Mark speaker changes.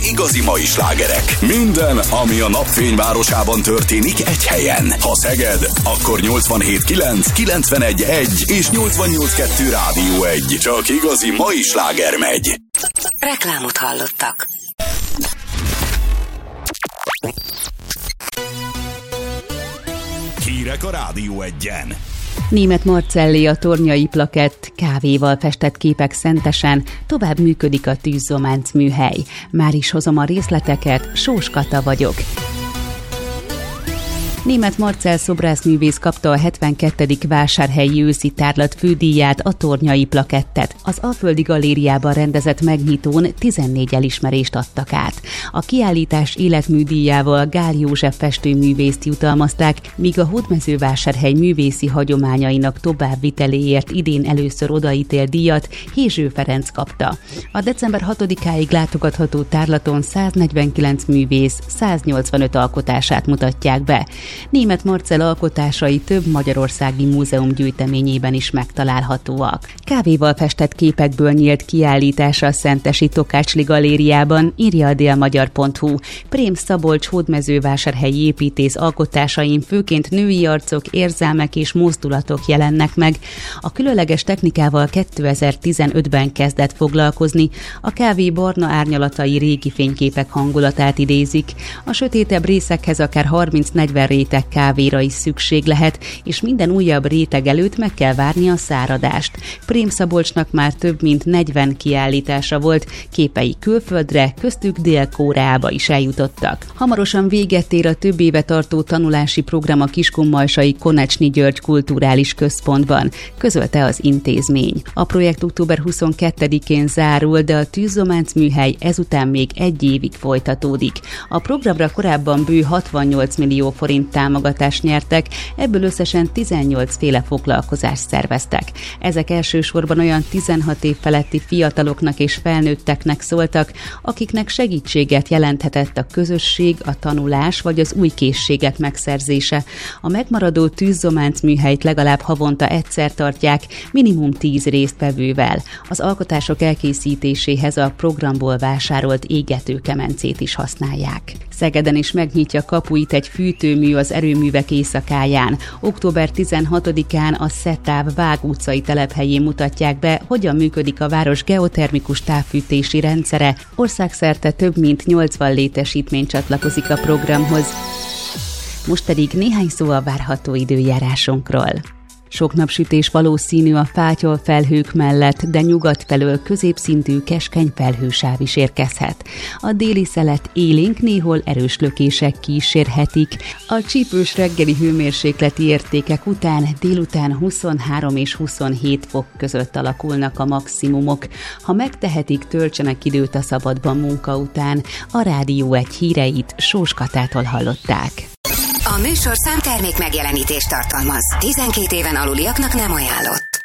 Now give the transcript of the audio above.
Speaker 1: igazi mai slágerek. Minden, ami a napfényvárosában történik egy helyen. Ha Szeged, akkor 87.9, 91.1 és 88.2 Rádió 1. Csak igazi mai sláger megy.
Speaker 2: Reklámot hallottak.
Speaker 1: Hírek a Rádió 1-en.
Speaker 3: Németh Marcellé a Tornyai Plakett kávéval festett képek Szentesen, tovább működik a Tűzzománc műhely. Már is hozom a részleteket, Sós Kata vagyok. Németh Marcell szobrászművész kapta a 72. Vásárhelyi őszi tárlat fődíját, a Tornyai Plakettet. Az Alföldi Galériában rendezett megnyitón 14 elismerést adtak át. A kiállítás életműdíjával Gál József festőművészt jutalmazták, míg a Hódmezővásárhely művészi hagyományainak továbbviteléért idén először odaítélt díjat Hézső Ferenc kapta. A december 6-áig látogatható tárlaton 149 művész 185 alkotását mutatják be. Németh Marcell alkotásai több magyarországi múzeum gyűjteményében is megtalálhatóak. Kávéval festett képekből nyílt kiállítása a Szentesi Tokácsli Galériában, írja a délmagyar.hu. Prém Szabolcs hódmezővásárhelyi építész alkotásain főként női arcok, érzelmek és mozdulatok jelennek meg. A különleges technikával 2015-ben kezdett foglalkozni. A kávé barna árnyalatai régi fényképek hangulatát idézik. A sötétebb részekhez akár 30-40 réteg kávéra is szükség lehet, és minden újabb réteg előtt meg kell várni a száradást. Prém Szabolcsnak már több mint 40 kiállítása volt, képei külföldre, köztük Dél-Koreába is eljutottak. Hamarosan véget ér a több éve tartó tanulási program a Kiskunmalsai Konecsny György Kulturális Központban, közölte az intézmény. A projekt október 22-én zárul, de a Tűzzománc műhely ezután még egy évig folytatódik. A programra korábban bő 68 millió forint támogatást nyertek, ebből összesen 18 féle foglalkozást szerveztek. Ezek elsősorban olyan 16 év feletti fiataloknak és felnőtteknek szóltak, akiknek segítséget jelenthetett a közösség, a tanulás vagy az új készségek megszerzése. A megmaradó Tűzzománc műhelyt legalább havonta egyszer tartják, minimum 10 résztvevővel. Az alkotások elkészítéséhez a programból vásárolt égetőkemencét is használják. Szegeden is megnyitja kapuit egy fűtőmű az Erőművek éjszakáján. Október 16-án a Szetáv Vág utcai telephelyén mutatják be, hogyan működik a város geotermikus távfűtési rendszere. Országszerte több mint 80 létesítmény csatlakozik a programhoz. Most pedig néhány szó a várható időjárásunkról. Sok napsütés valószínű a fátyol felhők mellett, de nyugat felől középszintű keskeny felhősáv is érkezhet. A déli szelet élénk, néhol erős lökések kísérhetik. A csípős reggeli hőmérsékleti értékek után délután 23 és 27 fok között alakulnak a maximumok. Ha megtehetik, töltsenek időt a szabadban munka után. A Rádió 1 híreit Sós Katától hallották.
Speaker 2: A műsorszám termék megjelenítést tartalmaz. 12 éven aluliaknak nem ajánlott.